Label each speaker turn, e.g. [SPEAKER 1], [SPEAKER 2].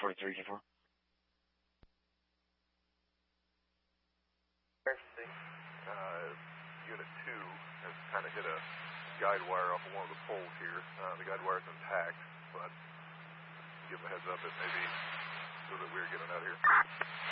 [SPEAKER 1] 43, 4.
[SPEAKER 2] Emergency.
[SPEAKER 3] Unit 2 has kind of hit a guide wire off of one of the poles here. The guide wire is intact, but give them a heads up, it may be a little bit weird getting out here.